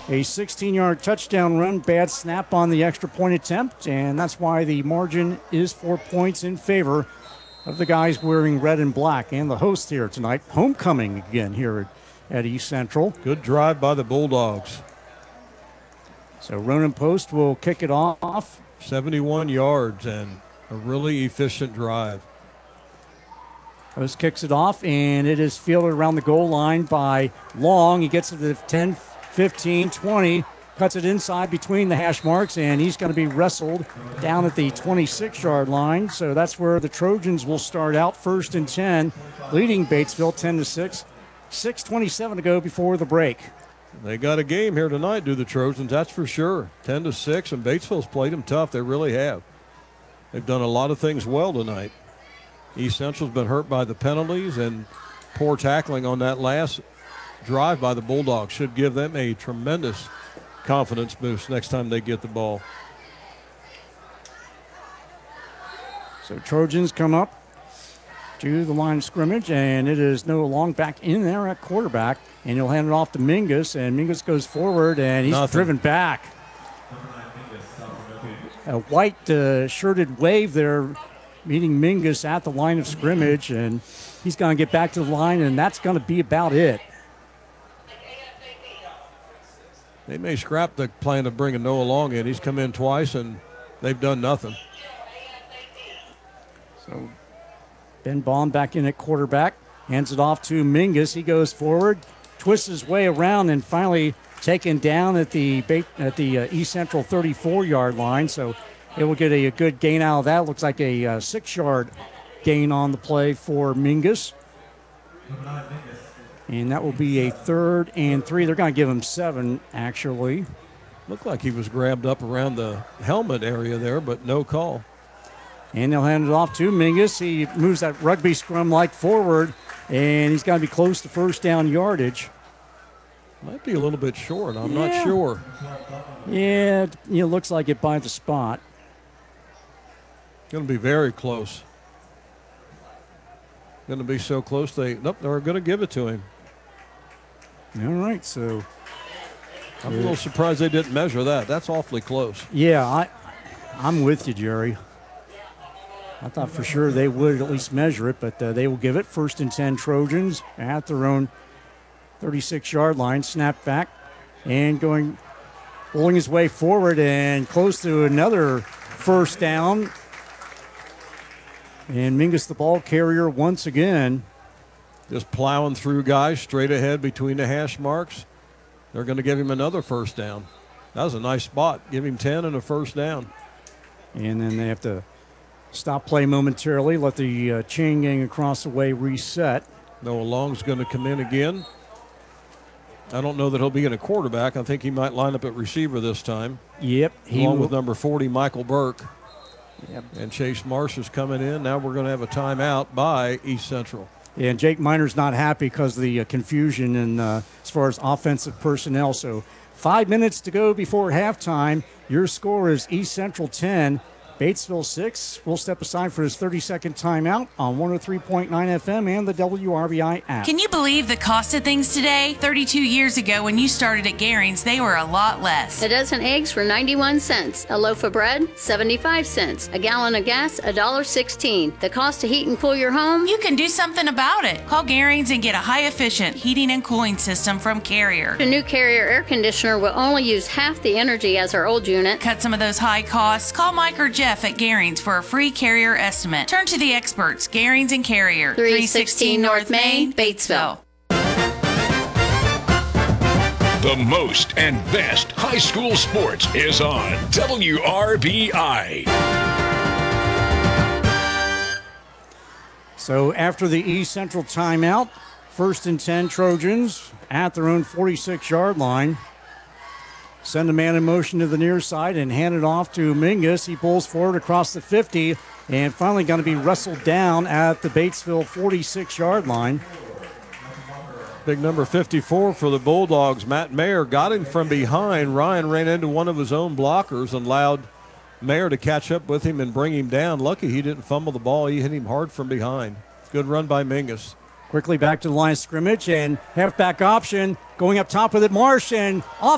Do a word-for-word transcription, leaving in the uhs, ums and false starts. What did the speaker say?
A sixteen-yard touchdown run, bad snap on the extra point attempt, and that's why the margin is four points in favor of the guys wearing red and black and the host here tonight. Homecoming again here at, at East Central. Good drive by the Bulldogs. So Ronan Post will kick it off. seventy-one yards and a really efficient drive. Post kicks it off, and it is fielded around the goal line by Long. He gets to the ten, fifteen, twenty, cuts it inside between the hash marks, and he's going to be wrestled down at the twenty-six-yard line. So that's where the Trojans will start out, first and ten, leading Batesville ten to six. six twenty-seven to go before the break. They got a game here tonight, do the Trojans, that's for sure. ten to six, and Batesville's played them tough. They really have. They've done a lot of things well tonight. East Central's been hurt by the penalties, and poor tackling on that last drive by the Bulldogs should give them a tremendous confidence boost next time they get the ball. So Trojans come up to the line of scrimmage, and it is Noah Long back in there at quarterback, and he'll hand it off to Mingus, and Mingus goes forward, and he's Nothing. driven back. A white uh, shirted wave there meeting Mingus at the line of scrimmage, and he's going to get back to the line, and that's going to be about it. They may scrap the plan of bringing Noah Long in. He's come in twice, and they've done nothing. So Ben Baum back in at quarterback, hands it off to Mingus. He goes forward, twists his way around, and finally taken down at the at the uh, East Central thirty-four-yard line. So it will get a, a good gain out of that. Looks like a uh, six-yard gain on the play for Mingus. And that will be a third and three. They're going to give him seven, actually. Looked like he was grabbed up around the helmet area there, but no call. And they'll hand it off to Mingus. He moves that rugby scrum-like forward, and he's got to be close to first down yardage. Might be a little bit short. I'm Yeah. not sure. Yeah, it you know, looks like it by the spot. Going to be very close. Going to be so close. They nope. They're going to give it to him. All right, so I'm a little surprised they didn't measure that. That's awfully close. yeah, I, I'm with you, Jerry. I thought for sure they would at least measure it, but uh, they will give it first and ten Trojans at their own thirty-six-yard line. Snap back and going, pulling his way forward and close to another first down. And Mingus, the ball carrier once again. Just plowing through guys straight ahead between the hash marks. They're going to give him another first down. That was a nice spot. Give him ten and a first down. And then they have to stop play momentarily, let the uh, chain gang across the way reset. Noah Long's going to come in again. I don't know that he'll be in a quarterback. I think he might line up at receiver this time. Yep. He along will. with number forty, Michael Burke. Yep. And Chase Marsh is coming in. Now we're going to have a timeout by East Central. Yeah, and Jake Minor's not happy because of the uh, confusion and uh, as far as offensive personnel. So five minutes to go before halftime. Your score is East Central ten, Batesville six. We'll step aside for his thirty-second timeout on one oh three point nine F M and the W R B I app. Can you believe the cost of things today? thirty-two years ago when you started at Garing's, they were a lot less. A dozen eggs for ninety-one cents. A loaf of bread, seventy-five cents. A gallon of gas, one dollar sixteen. The cost to heat and cool your home? You can do something about it. Call Garing's and get a high-efficient heating and cooling system from Carrier. A new Carrier air conditioner will only use half the energy as our old unit. Cut some of those high costs. Call Mike or Jeff at Garing's for a free Carrier estimate. Turn to the experts, Garing's and Carrier. three sixteen North Main, Batesville. The most and best high school sports is on W R B I. So after the East Central timeout, first and ten Trojans at their own forty-six-yard line. Send a man in motion to the near side and hand it off to Mingus. He pulls forward across the fifty and finally going to be wrestled down at the Batesville forty-six-yard line. Big number fifty-four for the Bulldogs. Matt Mayer got him from behind. Ryan ran into one of his own blockers and allowed Mayer to catch up with him and bring him down. Lucky he didn't fumble the ball. He hit him hard from behind. Good run by Mingus. Quickly back to the line of scrimmage and halfback option going up top with it. Marsh and off